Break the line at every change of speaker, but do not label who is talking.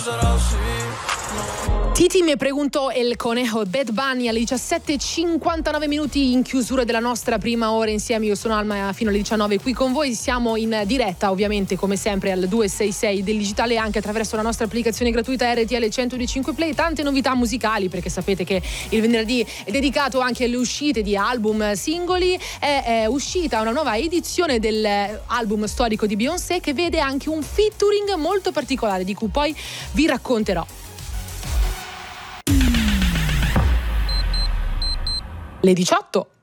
Titi mi preguntò El Conejo Bad Bunny alle 17:59 minuti in chiusura della nostra prima ora insieme. Io sono Alma, fino alle 19 qui con voi. Siamo in diretta ovviamente come sempre al 266 del digitale, anche attraverso la nostra applicazione gratuita RTL 105 Play. Tante novità musicali, perché sapete che il venerdì è dedicato anche alle uscite di album singoli. È uscita una nuova edizione dell'album storico di Beyoncé, che vede anche un featuring molto particolare di cui poi vi racconterò. Le 18